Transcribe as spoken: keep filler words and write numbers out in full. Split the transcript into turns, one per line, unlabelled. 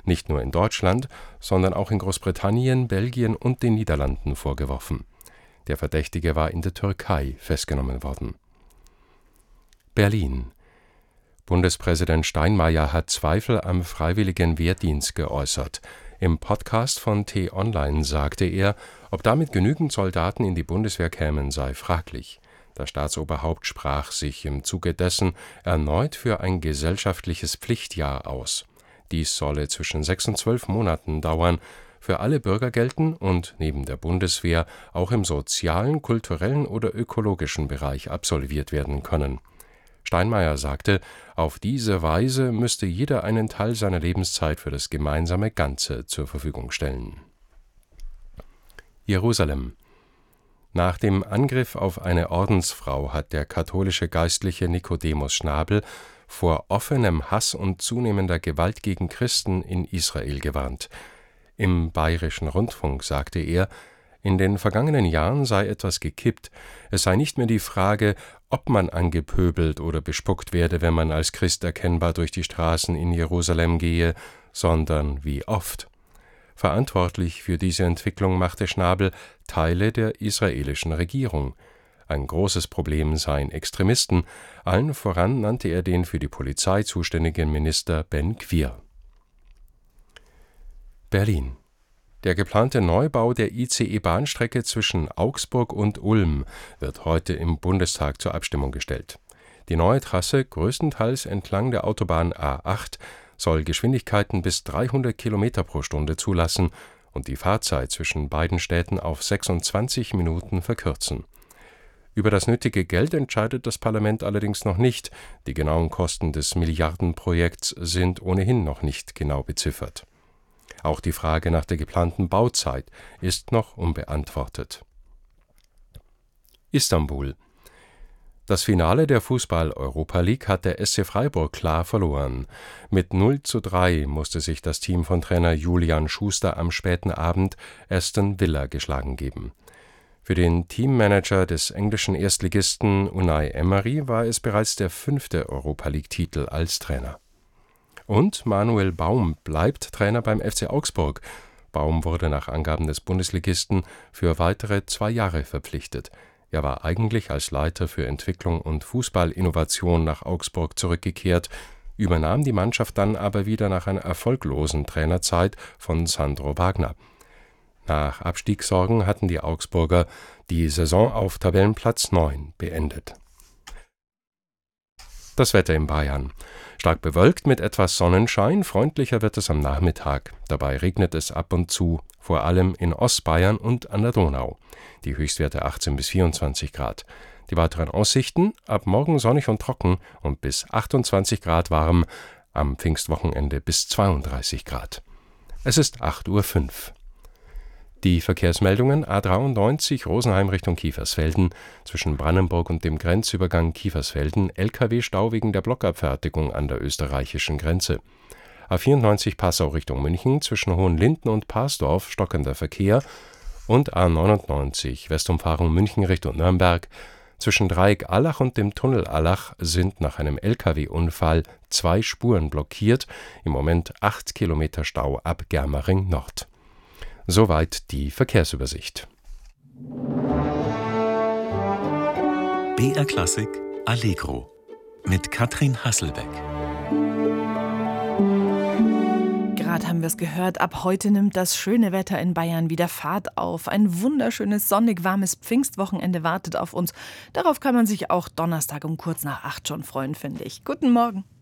nicht nur in Deutschland, sondern auch in Großbritannien, Belgien und den Niederlanden vorgeworfen. Der Verdächtige war in der Türkei festgenommen worden. Berlin. Bundespräsident Steinmeier hat Zweifel am freiwilligen Wehrdienst geäußert. Im Podcast von T-Online sagte er, ob damit genügend Soldaten in die Bundeswehr kämen, sei fraglich. Das Staatsoberhaupt sprach sich im Zuge dessen erneut für ein gesellschaftliches Pflichtjahr aus. Dies solle zwischen sechs und zwölf Monaten dauern, für alle Bürger gelten und neben der Bundeswehr auch im sozialen, kulturellen oder ökologischen Bereich absolviert werden können. Steinmeier sagte, auf diese Weise müsste jeder einen Teil seiner Lebenszeit für das gemeinsame Ganze zur Verfügung stellen. Jerusalem. Nach dem Angriff auf eine Ordensfrau hat der katholische Geistliche Nikodemus Schnabel vor offenem Hass und zunehmender Gewalt gegen Christen in Israel gewarnt. Im Bayerischen Rundfunk sagte er, in den vergangenen Jahren sei etwas gekippt. Es sei nicht mehr die Frage, ob man angepöbelt oder bespuckt werde, wenn man als Christ erkennbar durch die Straßen in Jerusalem gehe, sondern wie oft. Verantwortlich für diese Entwicklung machte Schnabel Teile der israelischen Regierung. Ein großes Problem seien Extremisten, allen voran nannte er den für die Polizei zuständigen Minister Ben Gvir. Berlin. Der geplante Neubau der I C E-Bahnstrecke zwischen Augsburg und Ulm wird heute im Bundestag zur Abstimmung gestellt. Die neue Trasse, größtenteils entlang der Autobahn A acht, soll Geschwindigkeiten bis dreihundert Kilometer pro Stunde zulassen und die Fahrzeit zwischen beiden Städten auf sechsundzwanzig Minuten verkürzen. Über das nötige Geld entscheidet das Parlament allerdings noch nicht. Die genauen Kosten des Milliardenprojekts sind ohnehin noch nicht genau beziffert. Auch die Frage nach der geplanten Bauzeit ist noch unbeantwortet. Istanbul. Das Finale der Fußball-Europa League hat der S C Freiburg klar verloren. Mit null zu drei musste sich das Team von Trainer Julian Schuster am späten Abend Aston Villa geschlagen geben. Für den Teammanager des englischen Erstligisten Unai Emery war es bereits der fünfte Europa League-Titel als Trainer. Und Manuel Baum bleibt Trainer beim F C Augsburg. Baum wurde nach Angaben des Bundesligisten für weitere zwei Jahre verpflichtet. Er war eigentlich als Leiter für Entwicklung und Fußballinnovation nach Augsburg zurückgekehrt, übernahm die Mannschaft dann aber wieder nach einer erfolglosen Trainerzeit von Sandro Wagner. Nach Abstiegssorgen hatten die Augsburger die Saison auf Tabellenplatz neun beendet. Das Wetter in Bayern. Stark bewölkt mit etwas Sonnenschein, freundlicher wird es am Nachmittag. Dabei regnet es ab und zu, vor allem in Ostbayern und an der Donau. Die Höchstwerte achtzehn bis vierundzwanzig Grad. Die weiteren Aussichten: ab morgen sonnig und trocken und bis achtundzwanzig Grad warm, am Pfingstwochenende bis zweiunddreißig Grad. Es ist acht Uhr fünf. Die Verkehrsmeldungen: A dreiundneunzig Rosenheim Richtung Kiefersfelden, zwischen Brandenburg und dem Grenzübergang Kiefersfelden L K W-Stau wegen der Blockabfertigung an der österreichischen Grenze. A vierundneunzig Passau Richtung München, zwischen Hohenlinden und Parsdorf stockender Verkehr und A neunundneunzig Westumfahrung München Richtung Nürnberg, zwischen Dreieck Allach und dem Tunnel Allach sind nach einem L K W-Unfall zwei Spuren blockiert, im Moment acht Kilometer Stau ab Germering Nord. Soweit die Verkehrsübersicht.
B R Klassik Allegro mit Katrin Hasselbeck.
Gerade haben wir es gehört, ab heute nimmt das schöne Wetter in Bayern wieder Fahrt auf. Ein wunderschönes, sonnig warmes Pfingstwochenende wartet auf uns. Darauf kann man sich auch Donnerstag um kurz nach acht schon freuen, finde ich. Guten Morgen.